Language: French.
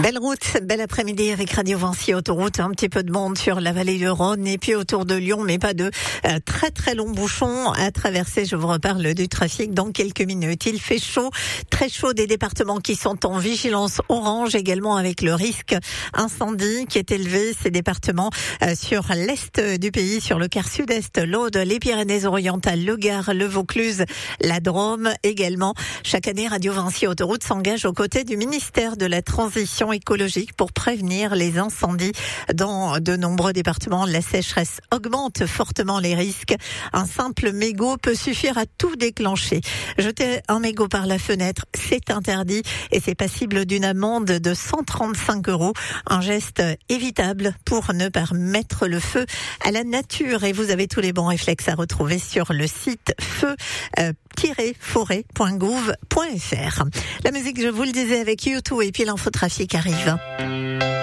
Belle route, bel après-midi avec Radio Vinci Autoroute. Un petit peu de monde sur la vallée du Rhône et puis autour de Lyon, mais pas de très très longs bouchons à traverser. Je vous reparle du trafic dans quelques minutes. Il fait chaud, très chaud, des départements qui sont en vigilance orange, également avec le risque incendie qui est élevé. Ces départements sur l'est du pays, sur le quart sud-est, l'Aude, les Pyrénées-Orientales, le Gard, le Vaucluse, la Drôme également. Chaque année, Radio Vinci Autoroute s'engage aux côtés du ministère de la Transition écologique pour prévenir les incendies dans de nombreux départements. La sécheresse augmente fortement les risques. Un simple mégot peut suffire à tout déclencher. Jeter un mégot par la fenêtre, c'est interdit et c'est passible d'une amende de 135 €. Un geste évitable pour ne pas mettre le feu à la nature. Et vous avez tous les bons réflexes à retrouver sur le site feu-forêt.gouv.fr. La musique, je vous le disais, avec U2 et puis l'infotrafic arrive.